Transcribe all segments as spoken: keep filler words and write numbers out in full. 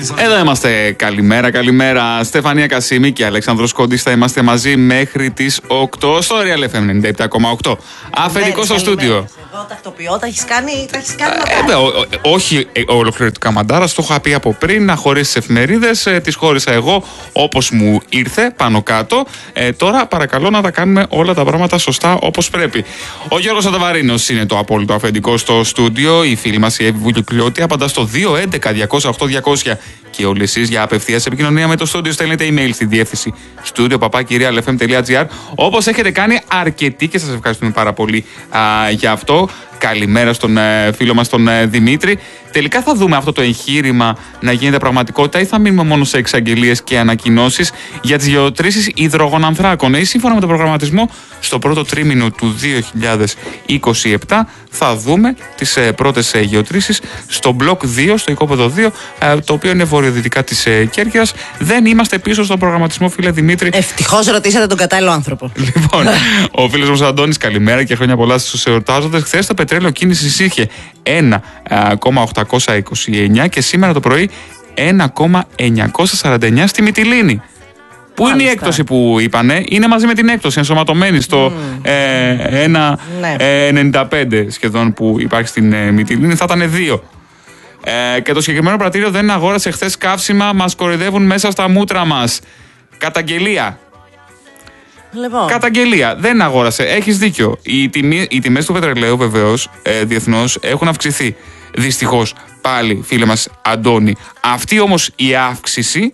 Εδώ είμαστε. Καλημέρα, καλημέρα. Στεφανία Κασίμη και Αλέξανδρος Κόντης θα είμαστε μαζί μέχρι τις οκτώ στο Real εφ εμ ενενήντα επτά κόμμα οκτώ. Αφεντικό στο στούντιο. Εγώ τακτοποιώ, τα έχεις κάνει, τα έχεις κάνει ε, ε, ό, ό, όχι ε, ολοκληρωτικά μαντάρα, το είχα πει από πριν να χωρίσεις τις εφημερίδες, ε, τις χώρισα εγώ όπως μου ήρθε πάνω κάτω. Ε, τώρα παρακαλώ να τα κάνουμε όλα τα πράγματα σωστά όπως πρέπει. Ο Γιώργος Ανταβαρίνος είναι το απόλυτο αφεντικό στο στούντιο. Η φίλη μας η Εύη Βουλιοκλιώτη απαντά στο δύο έντεκα διακόσια οκτώ διακόσια. Και όλοι εσείς για απευθείας επικοινωνία με το στούντιο στέλνετε email στη διεύθυνση studio παπάκι real f m τελεία g r, όπως έχετε κάνει αρκετοί και σας ευχαριστούμε πάρα πολύ α, για αυτό. Καλημέρα στον ε, φίλο μας τον ε, Δημήτρη. Τελικά θα δούμε αυτό το εγχείρημα να γίνεται πραγματικότητα ή θα μείνουμε μόνο σε εξαγγελίες και ανακοινώσεις για τις γεωτρήσεις υδρογονανθράκων? Ή σύμφωνα με τον προγραμματισμό στο πρώτο τρίμηνο του δύο χιλιάδες είκοσι επτά θα δούμε τις ε, πρώτες ε, γεωτρήσεις στο μπλοκ δύο, στο οικόπεδο δύο, ε, το οποίο είναι βορειοδυτικά της ε, Κέρκυρας. Δεν είμαστε πίσω στον προγραμματισμό, φίλε Δημήτρη. Ευτυχώς ρωτήσατε τον κατάλληλο άνθρωπο. Λοιπόν, ο φίλος μας Αντώνης, καλημέρα και χρόνια πολλά στους εορτάζοντες. Χθες το πετρέλαιο κίνησης είχε ένα κόμμα οκτακόσια είκοσι εννιά και σήμερα το πρωί ένα κόμμα εννιακόσια σαράντα εννιά στη Μυτιλήνη. Πού είναι η έκπτωση που είπανε? Είναι μαζί με την έκπτωση ενσωματωμένη στο mm. ε, ένα ενενήντα πέντε σχεδόν που υπάρχει στην ε, Μυτιλήνη. Θα ήταν δύο. Ε, και το συγκεκριμένο πρατήριο δεν αγόρασε χθες καύσιμα. Μας κοροϊδεύουν μέσα στα μούτρα μας. Καταγγελία. Λοιπόν. Καταγγελία. Δεν αγόρασε. Έχεις δίκιο. Οι, τιμοί, οι τιμές του πετρελαίου βεβαίως ε, διεθνώς έχουν αυξηθεί. Δυστυχώς πάλι, φίλε μας Αντώνη. Αυτή όμως η αύξηση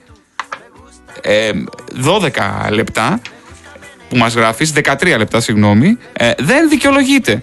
ε, δώδεκα λεπτά που μας γράφεις, δεκατρία λεπτά συγγνώμη, ε, δεν δικαιολογείται.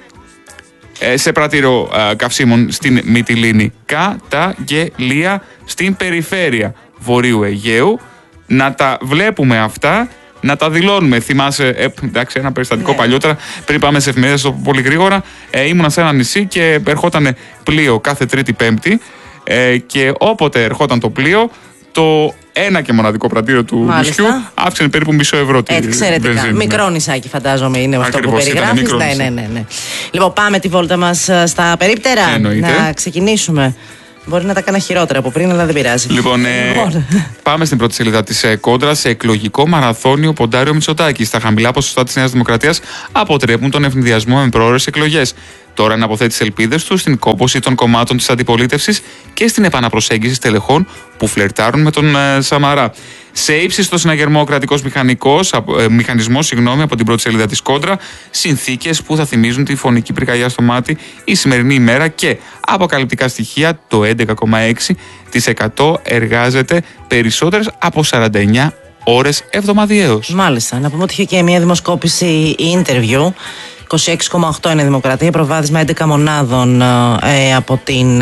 Ε, σε πρατήριο ε, καυσίμων στην Μυτιλήνη. Καταγγελία στην περιφέρεια Βορείου Αιγαίου. Να τα βλέπουμε αυτά, να τα δηλώνουμε. Θυμάσαι, ε, εντάξει, ένα περιστατικό ναι. παλιότερα, πριν πάμε σε εφημερίδες πολύ γρήγορα, ε, ήμουνα σε ένα νησί και ερχόταν πλοίο κάθε Τρίτη-Πέμπτη ε, και όποτε ερχόταν το πλοίο, το ένα και μοναδικό πρατήριο του νησιού αύξηνε περίπου μισό ευρώ τη εξαιρετικά. βενζίνη. Μικρό νησάκι, φαντάζομαι, είναι αυτό που περιγράφεις. Ναι, ναι, ναι, ναι. Λοιπόν, πάμε τη βόλτα μας στα περίπτερα. Εννοείται. Να ξεκινήσουμε. Μπορεί να τα κάνα χειρότερα από πριν, αλλά δεν πειράζει. Λοιπόν, ε, πάμε στην πρώτη σελίδα της ε, Κόντρα. Σε εκλογικό μαραθώνιο ποντάρει ο Μητσοτάκης. Στα χαμηλά ποσοστά της Νέας Δημοκρατίας αποτρέπουν τον ευνηδιασμό με πρόωρες εκλογές. Τώρα να αποθέτει τις ελπίδες του στην κόπωση των κομμάτων της αντιπολίτευσης και στην επαναπροσέγγιση στελεχών που φλερτάρουν με τον ε, Σαμαρά. Σε ύψιστο συναγερμό ο κρατικός μηχανικός, ε, μηχανισμός συγγνώμη, από την πρώτη σελίδα της Κόντρα, συνθήκες που θα θυμίζουν τη φωνική πυρκαγιά στο μάτι η σημερινή ημέρα και αποκαλυπτικά στοιχεία, το έντεκα κόμμα έξι τοις εκατό εργάζεται περισσότερες από σαράντα εννιά ώρες εβδομαδιαίως. Μάλιστα. Να πούμε ότι είχε και μια δημοσκόπηση interview. είκοσι έξι κόμμα οκτώ είναι Δημοκρατία, προβάδισμα έντεκα μονάδων ε, από την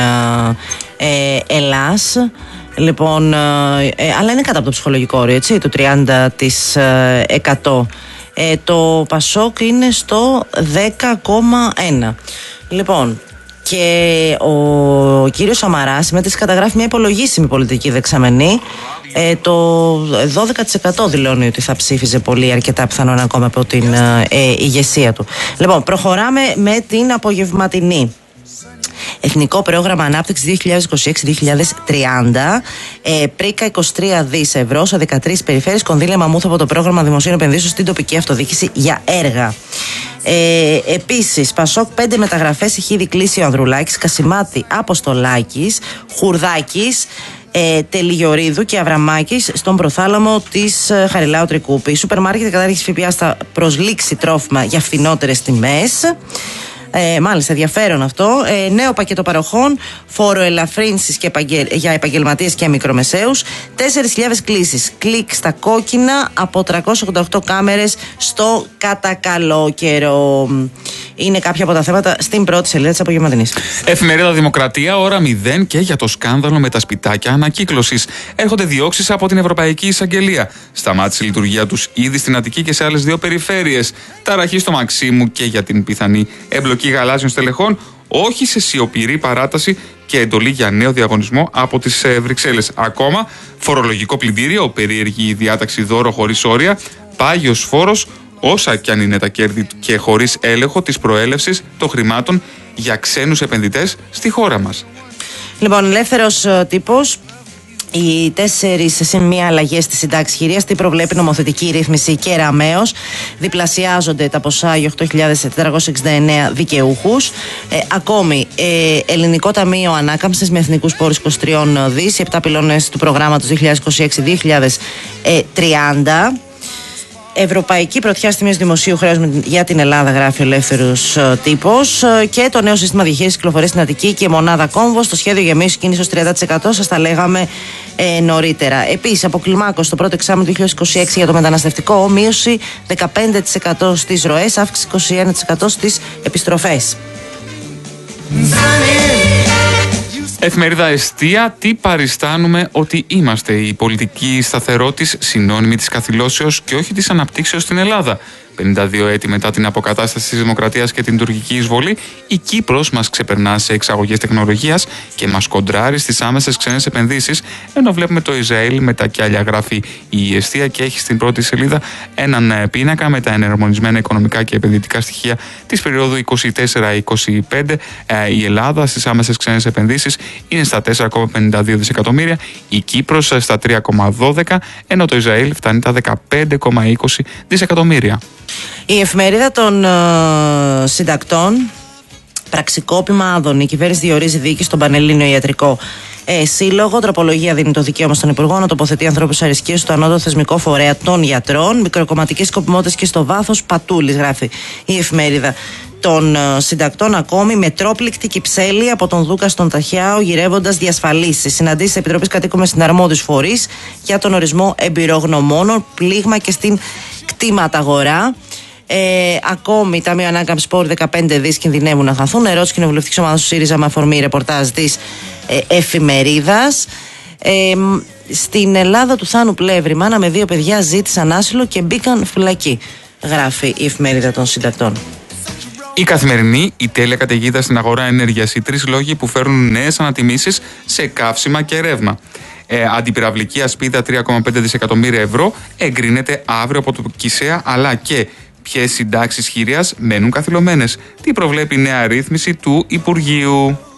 ε, Ελλάς. Λοιπόν, ε, αλλά είναι κάτω από το ψυχολογικό όριο, έτσι, το τριάντα τοις εκατό. Ε, το Πασόκ είναι στο δέκα κόμμα ένα. Λοιπόν, και ο κύριος Σαμαράς συμμετέχει, καταγράφει μια υπολογίσιμη πολιτική δεξαμενή. Ε, το δώδεκα τοις εκατό δηλώνει ότι θα ψήφιζε πολύ, αρκετά πιθανόν ακόμα από την ε, ηγεσία του. Λοιπόν, προχωράμε με την απογευματινή. Εθνικό Πρόγραμμα Ανάπτυξης δύο χιλιάδες είκοσι έξι δύο χιλιάδες τριάντα, ε, πρίκα είκοσι τρία δις ευρώ σε δεκατρείς περιφέρειες, κονδύλια μαμούθ από το Πρόγραμμα Δημοσίων Επενδύσεων στην τοπική αυτοδιοίκηση για έργα. Ε, επίσης, Πασόκ πέντε μεταγραφές έχει ήδη κλείσει ο Ανδρουλάκης, Κασιμάτη, Αποστολάκης, Χουρδάκης, Ε, Τελιγιορίδου και Αβραμάκης στον προθάλαμο της ε, Χαριλάου Τρικούπη. Η σούπερ μάρκετ κατάργηση ΦΠΑ θα προσλήξει τρόφιμα για φθηνότερες τιμές. Ε, μάλιστα, ενδιαφέρον αυτό. Ε, νέο πακέτο παροχών, φόρο ελαφρύνσης και επαγγελ... για επαγγελματίες και μικρομεσαίους. τέσσερις χιλιάδες κλήσεις. Κλικ στα κόκκινα από τριακόσιες ογδόντα οκτώ κάμερες στο κατά καλό καιρό. Είναι κάποια από τα θέματα στην πρώτη σελίδα της απογευματινής. Εφημερίδα Δημοκρατία, ώρα μηδέν και για το σκάνδαλο με τα σπιτάκια ανακύκλωσης. Έρχονται διώξεις από την Ευρωπαϊκή Εισαγγελία. Σταμάτησε η λειτουργία τους ήδη στην Αττική και σε άλλες δύο περιφέρειες. Ταραχή στο Μαξίμου και για την πιθανή εμπλοκή γαλάζιων στελεχών, όχι σε σιωπηρή παράταση και εντολή για νέο διαγωνισμό από τις ε, Βρυξέλλες. Ακόμα, φορολογικό πλυντήριο, περίεργη διάταξη δώρο χωρίς όρια, πάγιος φόρος, όσα κι αν είναι τα κέρδη και χωρίς έλεγχο της προέλευσης των χρημάτων για ξένους επενδυτές στη χώρα μας. Λοιπόν, ελεύθερος τύπος. Οι τέσσερις συν μία αλλαγές στη συντάξη χειρίας, τι προβλέπει νομοθετική ρύθμιση κεραμαίως. Διπλασιάζονται τα ποσά για οκτώ χιλιάδες τετρακόσιους εξήντα εννέα δικαιούχους. Ε, ακόμη, ε, Ελληνικό Ταμείο Ανάκαμψης με εθνικούς πόρους είκοσι τρία δις, οι επτά πυλώνες του προγράμματος δύο χιλιάδες είκοσι έξι με δύο χιλιάδες τριάντα. Ευρωπαϊκή πρωτιά τιμής δημοσίου χρέους για την Ελλάδα, γράφει ο Ελεύθερος Τύπος. Και το νέο σύστημα διαχείρισης κυκλοφορίας στην Αττική και μονάδα κόμβος. Το σχέδιο για μείωση κίνησης τριάντα τοις εκατό, σας τα λέγαμε ε, νωρίτερα. Επίσης, αποκλιμάκωση το πρώτο εξάμηνο του δύο χιλιάδες είκοσι έξι για το μεταναστευτικό, μείωση δεκαπέντε τοις εκατό στις ροές, αύξηση είκοσι ένα τοις εκατό στις επιστροφές. Εφημερίδα Εστία, τι παριστάνουμε ότι είμαστε? Η πολιτική σταθερότης συνώνυμη της καθυλώσεως και όχι της αναπτύξεως στην Ελλάδα. πενήντα δύο έτη μετά την αποκατάσταση της δημοκρατίας και την τουρκική εισβολή, η Κύπρος μας ξεπερνά σε εξαγωγές τεχνολογίας και μας κοντράρει στις άμεσες ξένες επενδύσεις, ενώ βλέπουμε το Ισραήλ με τα κιάλια, γράφει η Εστία, και έχει στην πρώτη σελίδα έναν πίνακα με τα εναρμονισμένα οικονομικά και επενδυτικά στοιχεία της περίοδου είκοσι τέσσερα είκοσι πέντε. Η Ελλάδα στις άμεσες ξένες επενδύσεις είναι στα τέσσερα κόμμα πενήντα δύο δισεκατομμύρια, η Κύπρος στα τρία κόμμα δώδεκα, ενώ το Ισραήλ φτάνει τα δεκαπέντε κόμμα είκοσι δισεκατομμύρια. Η εφημερίδα των uh, συντακτών, πραξικόπημα άδων. Η κυβέρνηση διορίζει διοίκηση στον Πανελλήνιο Ιατρικό ε, Σύλλογο. Τροπολογία δίνει το δικαίωμα στον Υπουργό να τοποθετεί ανθρώπους αρισκείας στο ανώτατο θεσμικό φορέα των γιατρών. Μικροκομματικές σκοπιμότητες και στο βάθος πατούλης, γράφει η εφημερίδα των uh, συντακτών. Ακόμη, μετρόπληκτη Κυψέλη από τον Δούκα στον Ταχιάο, γυρεύοντας διασφαλίσεις. Συναντήσεις Επιτροπής Κατοίκων με συναρμόδιους φορείς για τον ορισμό εμπειρογνωμόνων, πλήγμα και στην κτήματαγορά. Ε, ακόμη, Ταμείο Ανάκαμψης πόρου δεκαπέντε δις κινδυνεύουν να χαθούν. Ερώτηση κοινοβουλευτικής ομάδας του ΣΥΡΙΖΑ με αφορμή ρεπορτάζ της ε, εφημερίδας. Ε, στην Ελλάδα του Θάνου Πλεύρη, μάνα με δύο παιδιά ζήτησαν άσυλο και μπήκαν φυλακή, γράφει η εφημερίδα των συντακτών. Η Καθημερινή, η τέλεια καταιγίδα στην αγορά ενέργειας, οι τρεις λόγοι που φέρνουν νέες ανατιμήσεις σε καύσιμα και ρεύμα. Ε, αντιπυραυλική ασπίδα τρία κόμμα πέντε δισεκατομμύρια ευρώ εγκρίνεται αύριο από το ΚΙΣΕΑ, αλλά και ποιες συντάξεις χειρίας μένουν καθυλωμένες. Τι προβλέπει η νέα ρύθμιση του Υπουργείου.